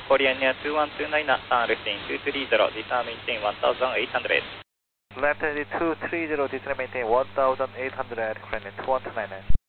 Korean Air 2129, turn left in 230, descend maintain 1800. Left heading 230, descend maintain 1800, Korean 2129.